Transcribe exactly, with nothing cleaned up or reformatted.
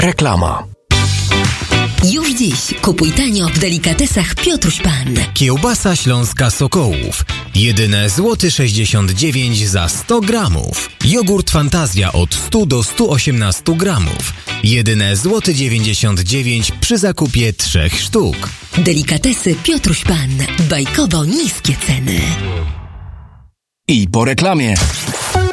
Reklama. Już dziś kupuj tanio w delikatesach Piotruś Pan. Kiełbasa śląska Sokołów. Jedyne złoty sześćdziesiąt dziewięć za sto gramów. Jogurt Fantazja od stu do stu osiemnastu gramów. Jedyne złoty dziewięćdziesiąt dziewięć przy zakupie trzech sztuk. Delikatesy Piotruś Pan. Bajkowo niskie ceny. I po reklamie.